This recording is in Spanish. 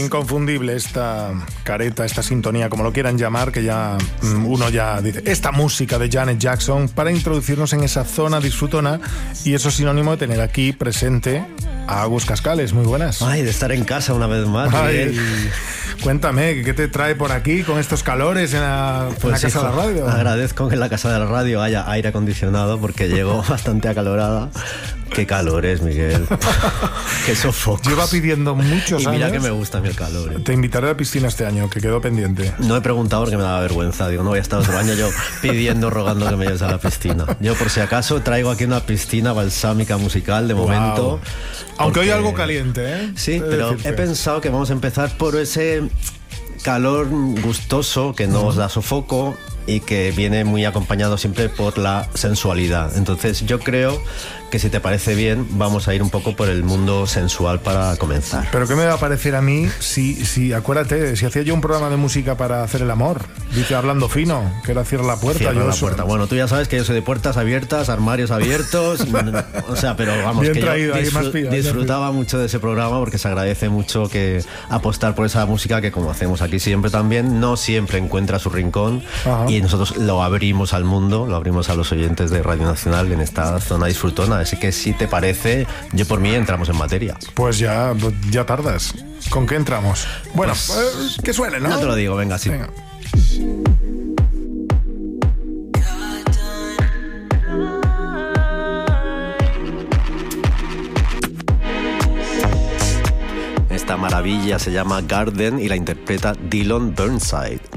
inconfundible esta careta, esta sintonía, como lo quieran llamar, que ya uno ya dice, esta música de Janet Jackson, para introducirnos en esa zona disfrutona, y eso es sinónimo de tener aquí presente a Agus Cascales. Muy buenas. Ay, de estar en casa una vez más. Ay, cuéntame, ¿qué te trae por aquí con estos calores en la casa de la radio? Agradezco que en la casa de la radio haya aire acondicionado porque llego bastante acalorada. Qué calor es, Miguel. Qué sofoco. Lleva pidiendo muchos años. Y mira que me gusta a mí el calor. Te invitaré a la piscina este año, que quedó pendiente. No he preguntado porque me daba vergüenza. Digo, no voy a estar otro año yo pidiendo, rogando que me lleves a la piscina. Yo, por si acaso, traigo aquí una piscina balsámica musical de momento. Aunque hoy algo caliente, ¿eh? Sí, pero he pensado que vamos a empezar por ese calor gustoso que nos da sofoco y que viene muy acompañado siempre por la sensualidad. Entonces yo creo que, si te parece bien, vamos a ir un poco por el mundo sensual para comenzar. ¿Pero qué me va a parecer a mí si acuérdate, si hacía yo un programa de música para hacer el amor? Dice Hablando Fino, que era Cierra la Puerta. Cierra la puerta. Bueno, tú ya sabes que yo soy de puertas abiertas, armarios abiertos, o sea, pero vamos, bien que traído, yo disfrutaba mucho de ese programa porque se agradece mucho que apostar por esa música que, como hacemos aquí siempre también, no siempre encuentra su rincón. Ajá. Y nosotros lo abrimos al mundo, lo abrimos a los oyentes de Radio Nacional en esta zona disfrutona. Así que, si te parece, yo por mí entramos en materia. Pues ya tardas. ¿Con qué entramos? Bueno, pues, que suene, ¿no? No te lo digo, venga, sí. Venga. Esta maravilla se llama Garden y la interpreta Dylan Burnside.